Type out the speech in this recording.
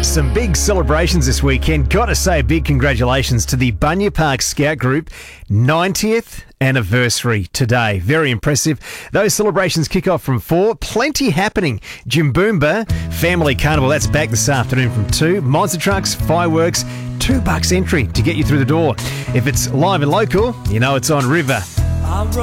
Some big celebrations this weekend. Got to say, big congratulations to the Bunya Park Scout Group 90th anniversary today. Very impressive. Those celebrations kick off from 4. Plenty happening. Jimboomba Family Carnival, that's back this afternoon from 2. Monster trucks, fireworks, $2 entry to get you through the door. If it's live and local, you know it's on River.